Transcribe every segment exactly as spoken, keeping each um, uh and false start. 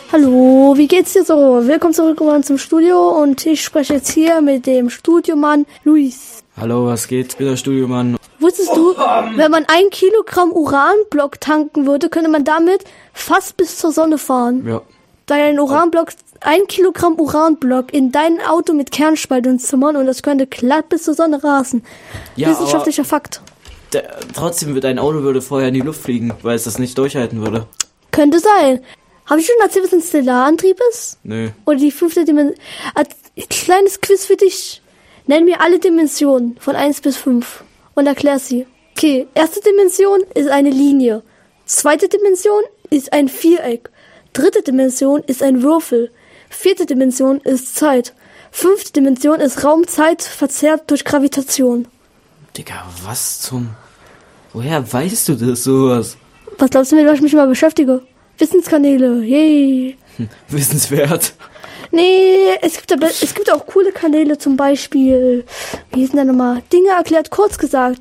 Hallo, wie geht's dir so? Willkommen zurück zum Studio und ich spreche jetzt hier mit dem Studiomann Luis. Hallo, was geht? Ich bin der Studiomann. Wusstest du, wenn man ein Kilogramm Uranblock tanken würde, könnte man damit fast bis zur Sonne fahren? Ja. Da ein Uranblock, ein Kilogramm Uranblock in dein Auto mit Kernspaltung zimmern und das könnte glatt bis zur Sonne rasen. Ja, wissenschaftlicher Fakt. Der, trotzdem wird ein Auto würde vorher in die Luft fliegen, weil es das nicht durchhalten würde. Könnte sein. Habe ich schon erzählt, was ein Stellarantrieb ist? Nö. Oder die fünfte Dimension. Als kleines Quiz für dich. Nenn mir alle Dimensionen von eins bis fünf und erklär sie. Okay, erste Dimension ist eine Linie. Zweite Dimension ist ein Viereck. Dritte Dimension ist ein Würfel. Vierte Dimension ist Zeit. Fünfte Dimension ist Raumzeit verzerrt durch Gravitation. Digga, was zum... Woher weißt du das sowas? Was glaubst du, mit was ich mich immer beschäftige? Wissenskanäle, yay. Hm, wissenswert. Nee, es gibt, aber, es gibt auch coole Kanäle, zum Beispiel, wie hieß denn da nochmal? Dinge erklärt, kurz gesagt.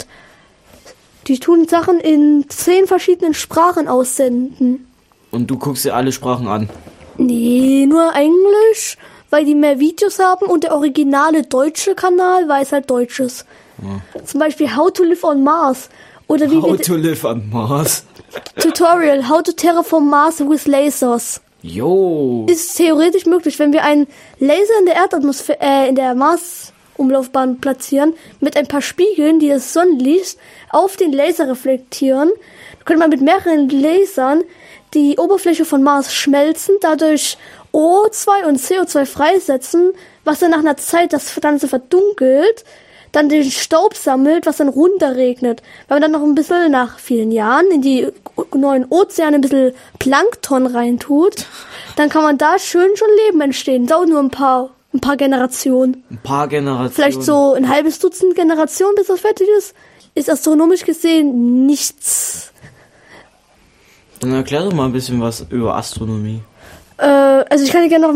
Die tun Sachen in zehn verschiedenen Sprachen aussenden. Und du guckst dir alle Sprachen an? Nee, nur Englisch, weil die mehr Videos haben und der originale deutsche Kanal weiß halt Deutsches. Ja. Zum Beispiel How to Live on Mars. Oder wie How to Live on Mars. Tutorial, How to Terraform Mars with Lasers. Jo. Ist theoretisch möglich, wenn wir einen Laser in der Erdatmosphäre, äh, in der Mars-Umlaufbahn platzieren, mit ein paar Spiegeln, die das Sonnenlicht auf den Laser reflektieren, könnte man mit mehreren Lasern die Oberfläche von Mars schmelzen, dadurch O zwei und C O zwei freisetzen, was dann nach einer Zeit das Ganze verdunkelt, dann den Staub sammelt, was dann runterregnet. Wenn man dann noch ein bisschen nach vielen Jahren in die neuen Ozeane ein bisschen Plankton reintut, dann kann man da schön schon Leben entstehen. Dauert nur ein paar, ein paar Generationen. Ein paar Generationen. Vielleicht so ein halbes Dutzend Generationen, bis das fertig ist. Ist astronomisch gesehen nichts. Dann erklär doch mal ein bisschen was über Astronomie. Äh, also ich kann dir gerne noch